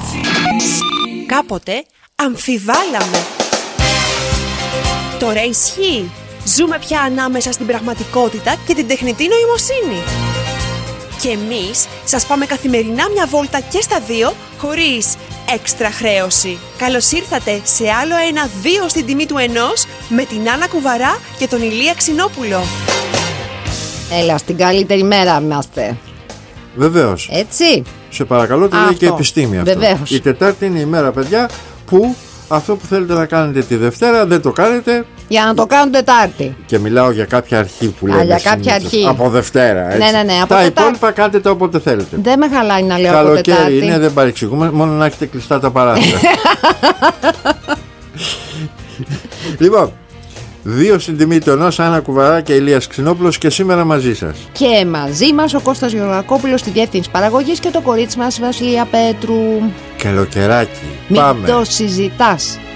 Κάποτε αμφιβάλαμε. Τώρα ισχύει. Ζούμε πια ανάμεσα στην πραγματικότητα και την τεχνητή νοημοσύνη. Και εμείς σας πάμε καθημερινά μια βόλτα και στα δύο, χωρίς έξτρα χρέωση. Καλώς ήρθατε σε άλλο ένα 2 στην τιμή του 1 με την Άννα Κουβαρά και τον Ηλία Ξινόπουλο. Έλα, στην καλύτερη μέρα είμαστε. Βεβαίως. Έτσι. Σε παρακαλώ, το λέει και η επιστήμη αυτό. Βεβαίως. Η Τετάρτη είναι η μέρα, παιδιά, που αυτό που θέλετε να κάνετε τη Δευτέρα δεν το κάνετε. Για να το κάνουν Τετάρτη. Και μιλάω για κάποια αρχή που λέμε. Για κάποια αρχή. Από Δευτέρα. Έτσι. Ναι. Από τα υπόλοιπα κάντε τα όποτε θέλετε. Δεν με χαλάει να λέω από Τετάρτη. Καλοκαίρι είναι, δεν παρεξηγούμε, μόνο να έχετε κλειστά τα παράθυρα. Λοιπόν, 2 στην τιμή του 1, Άννα Κουβαρά και Ηλίας Ξινόπουλος, και σήμερα μαζί σας. Και μαζί μας ο Κώστας Γεωργακόπουλος στη διεύθυνση παραγωγής και το κορίτσι μας Βασιλεία Πέτρου. Καλοκαιράκι. Μην Πάμε. το συζητάς.